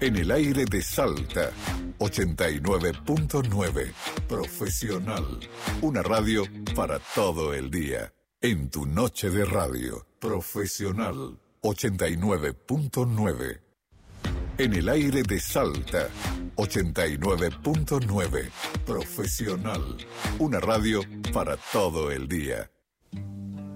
En el aire de Salta, 89.9. Profesional. Una radio para todo el día. En tu noche de radio. Profesional. 89.9. En el aire de Salta, 89.9. Profesional. Una radio para todo el día.